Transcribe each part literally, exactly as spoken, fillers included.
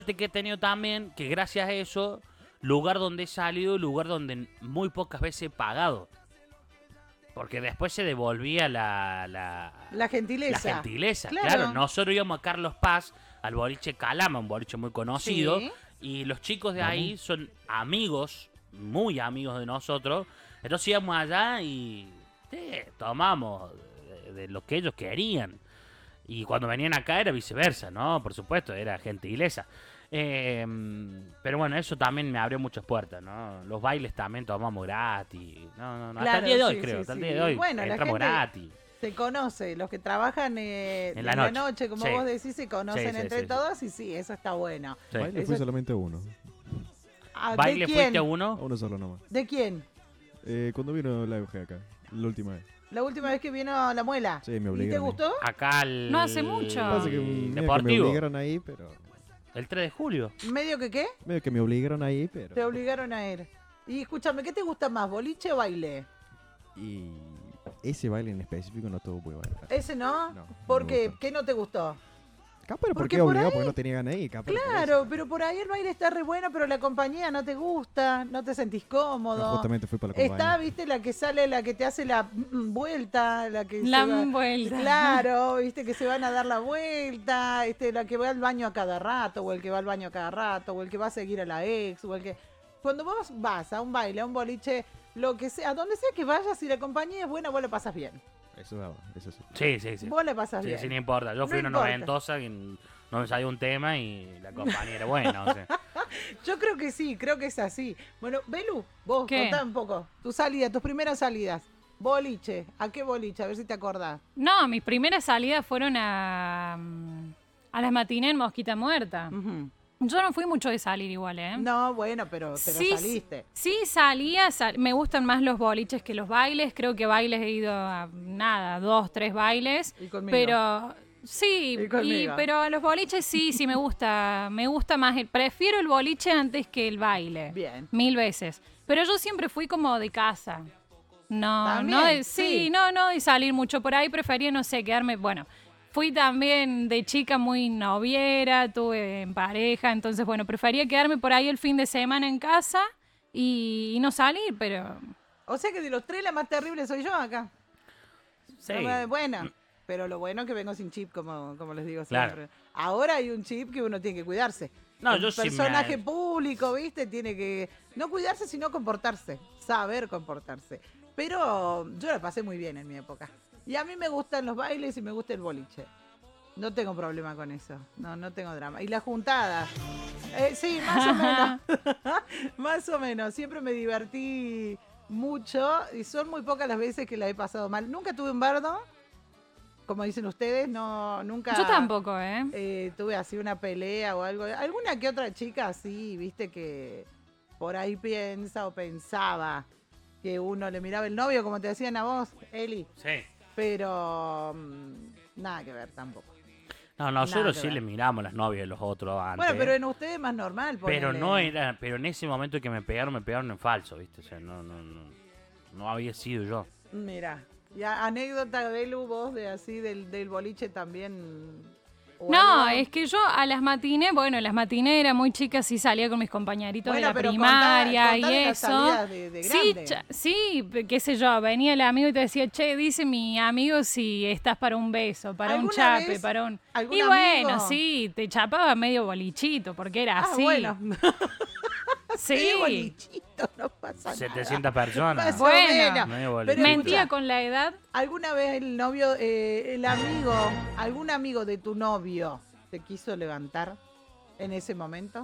que he tenido también, que gracias a eso, lugar donde he salido, lugar donde muy pocas veces he pagado. Porque después se devolvía la... La, la gentileza. La gentileza, claro. claro. Nosotros íbamos a Carlos Paz, al boliche Calama, un boliche muy conocido. Sí. Y los chicos de ahí son amigos, muy amigos de nosotros. Entonces íbamos allá y sí, tomamos de, de lo que ellos querían. Y cuando venían acá era viceversa, ¿no? Por supuesto, era gentileza. Eh, pero bueno, eso también me abrió muchas puertas, ¿no? Los bailes también tomamos gratis. No, no, no. Claro, hasta el día de hoy, sí, creo. sí, hasta el sí. día de hoy Bueno, entramos la gente gratis. Se conoce, los que trabajan eh, en, en la, la noche. noche, como sí. vos decís, se conocen sí, sí, entre sí, todos sí. y sí, eso está bueno. Sí. Baile eso... fue solamente uno. Ah, ¿Baile ¿de fuiste a quién? uno? A uno solo nomás. ¿De quién? Eh, cuando vino la Euge acá, la última vez. La última vez que vino la muela. Sí, me ¿Y obligaron. te gustó? Acá al... No hace mucho. Pasa que, medio que me Deportivo. obligaron ahí, pero... El tres de julio. ¿Medio que qué? Medio que me obligaron ahí, pero... Te obligaron a ir. Y escúchame, ¿qué te gusta más, boliche o baile? Y ese baile en específico no tuvo muy bailar. ¿Ese no? No, ¿Por no qué? me ¿Qué no te gustó? Capaz era Porque porque por obligado, ahí- porque no tenía ganas de ir. Capaz era por Claro, eso. pero por ahí el baile está re bueno, pero la compañía no te gusta, no te sentís cómodo. No, justamente fui para la compañía. Está, viste, la que sale, la que te hace la mm, vuelta, la que La se va- vuelta. Claro, viste, que se van a dar la vuelta, este, la que va al baño a cada rato, o el que va al baño a cada rato, o el que va a seguir a la ex, o el que... Cuando vos vas a un baile, a un boliche, lo que sea, a donde sea que vayas, si la compañía es buena, vos la pasas bien. Eso daba, eso sí. Sí, sí, sí. Vos la pasas Sí, bien. sí, no importa. Yo fui No una importa. noventosa y no me salió un tema y la compañía era buena. O sea. Yo creo que sí, creo que es así. Bueno, Belu, vos ¿Qué? contá un poco. Tu salida, tus primeras salidas. Boliche. ¿A qué boliche? A ver si te acordás. No, mis primeras salidas fueron a, mm, a las matines en Mosquita Muerta. Ujú. Yo no fui mucho de salir igual, ¿eh? No, bueno, pero, pero sí, saliste. Sí, salía. sal- me gustan más los boliches que los bailes. Creo que bailes he ido a nada, dos, tres bailes. Y conmigo. Pero sí, Y y conmigo. pero a los boliches sí, sí me gusta. Me gusta más. El, prefiero el boliche antes que el baile. Bien. Mil veces. Pero yo siempre fui como de casa. No, También, no de, sí. sí, no, no de salir mucho por ahí. Prefería, no sé, quedarme. Bueno, fui también de chica muy noviera, tuve en pareja. Entonces, bueno, prefería quedarme por ahí el fin de semana en casa y, y no salir, pero. O sea que de los tres la más terrible soy yo acá. Sí. No, Bueno, pero lo bueno es que vengo sin chip, como, como les digo Claro. siempre. Ahora hay un chip que uno tiene que cuidarse. No, El yo sí me- personaje público, ¿viste? Tiene que no cuidarse, sino comportarse. Saber comportarse. Pero yo la pasé muy bien en mi época. Y a mí me gustan los bailes y me gusta el boliche. No tengo problema con eso. No, no tengo drama. Y las juntadas. Eh, sí, más o menos. Más o menos. Siempre me divertí mucho y son muy pocas las veces que la he pasado mal. Nunca tuve un bardo, como dicen ustedes, no, nunca. Yo tampoco, ¿eh? eh, tuve así una pelea o algo. Alguna que otra chica así, viste, que por ahí piensa o pensaba que uno le miraba el novio, como te decían a vos, Eli. Sí. Pero mm, nada que ver tampoco. No, Nada nosotros que sí ver. le miramos las novias de los otros antes. Bueno, pero en ustedes es más normal. Pero ponele. no era, pero en ese momento que me pegaron, me pegaron en falso, ¿viste? O sea, no, no, no, no había sido yo. Mira, ya anécdota de Lu, vos de así del, del boliche también. ¿O No, algo? es que yo a las matines, bueno, las matines era muy chica, sí salía con mis compañeritos Bueno, de la pero primaria contá- y contale las eso. salidas de- de sí, grande. cha- sí, qué sé yo, venía el amigo y te decía, che, dice mi amigo si estás para un beso, para un ¿Alguna chape, vez para un... algún Y bueno, amigo? sí, te chapaba medio bolichito, porque era Ah, así. bueno. Sí. Qué bolichito, no pasa nada. setecientas personas. Más o Bueno. menos. Medio Pero boliche. Mentía escucha, con la edad. ¿alguna vez el novio, eh, el amigo, algún amigo de tu novio te quiso levantar en ese momento?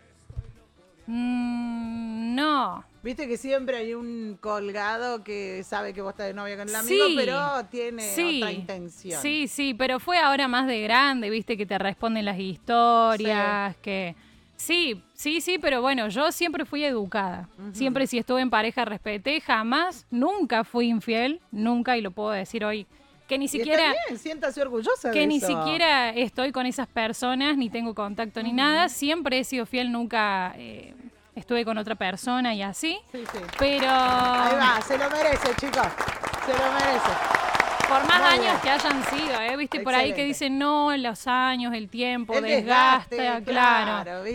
Mm, no. Viste que siempre hay un colgado que sabe que vos estás de novia con el amigo, Sí, pero tiene sí, otra intención. Sí, sí, pero fue ahora más de grande, viste, que te responden las historias, que... Sí, sí, sí, pero bueno, yo siempre fui educada. Siempre si estuve en pareja respeté, jamás, nunca fui infiel, nunca, y lo puedo decir hoy, que ni Y siquiera... está bien, siéntase orgullosa de Que ni eso. siquiera estoy con esas personas, ni tengo contacto ni nada. Siempre he sido fiel, nunca eh, estuve con otra persona y así. Sí, sí. Pero... Ahí va, se lo merece, chicos. Se lo merece. Por más Muy años bien. que hayan sido, ¿eh? Viste por ahí que Excelente. dicen, no, los años, el tiempo, El desgaste, desgaste, claro. claro,